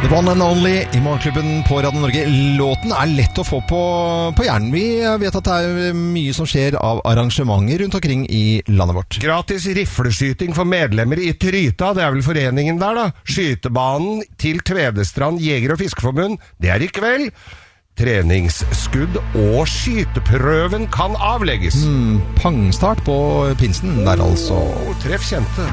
The One and Only i Morgenklubben på Radio Norge. Låten lett å få på hjernen. Vi vet at det mye som skjer av arrangementer rundt omkring i landet vårt. Gratis rifleskyting for medlemmer i Tryta, det vel foreningen der da. Skytebanen til Tvedestrand Jeger- og Fiskeforbund, det i kveld. Treningsskudd og skyteprøven kan avlegges. Pangstart på pinsen der altså. Treff kjente.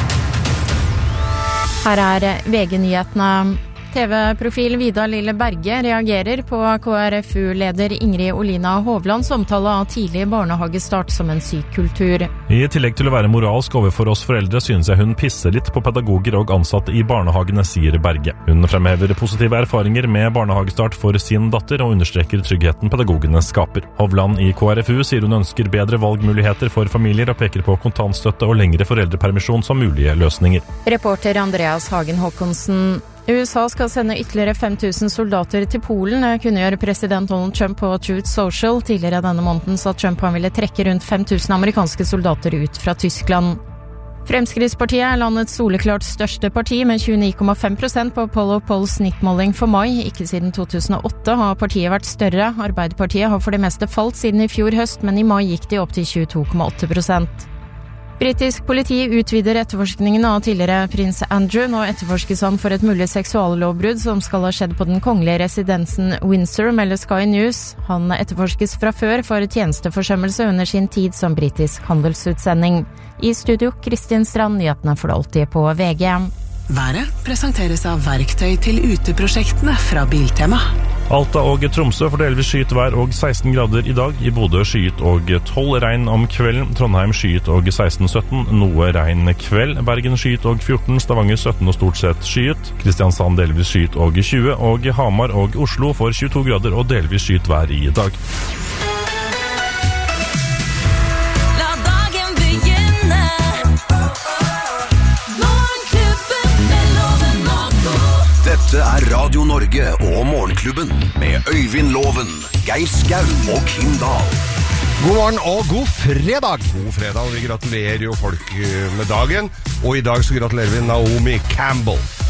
Her VG-nyhetene. TV-profil Vidar Lille Berge reagerer på KrFU-leder Ingrid Olina Hovlands omtale av tidlig barnehagestart som en syk kultur. I tillegg til å være moralsk overfor oss foreldre, synes jeg hun pisser litt på pedagoger og ansatte i barnehagene, sier Berge. Hun fremhever positive erfaringer med barnehagestart for sin datter og understreker tryggheten pedagogene skaper. Hovland i KrFU sier hun ønsker bedre valgmuligheter for familier og peker på kontantstøtte og lengre foreldrepermisjon som mulige løsninger. Reporter Andreas Hagen Håkonsen. USA skal sende ytterligere 5000 soldater til Polen, kunngjør president Donald Trump på Truth Social. Tidligere denne måneden sa Trump han ville trekke rundt 5000 amerikanske soldater ut fra Tyskland. Fremskrittspartiet landets soleklart største parti med 29,5% på Apollo Polls snittmåling for mai. Ikke siden 2008 har partiet vært større. Arbeiderpartiet har for det meste falt siden i fjor høst, men i mai gikk de opp til 22,8%. Britisk politi utvider etterforskningen av tidligere prins Andrew. Nå etterforskes han for et mulig seksuallovbrudd som skal ha skjedd på den kongelige residensen Windsor, melder Sky News. Han etterforskes fra før for tjenesteforsømmelse under sin tid som britisk handelsutsending. I studio, Kristin Strand, nyhetene for alltid på VG. Været presenteres av verktøy til uteprosjektene fra Biltema. Alta og Tromsø får delvis skyet vær og 16 grader i dag. I Bodø skyet og 12 regn om kvelden. Trondheim skyet og 16-17. Noe regn kveld. Bergen skyet og 14. Stavanger 17 og stort sett skyet. Kristiansand delvis skyet og 20. Og Hamar og Oslo får 22 grader og delvis skyet vær i dag. Dette Radio Norge og Morgenklubben med Øyvind Loven, Geir Skau og Kim Dahl. God morgen og god fredag! God fredag, og vi gratulerer jo folk med dagen. Og i dag så gratulerer vi Naomi Campbell.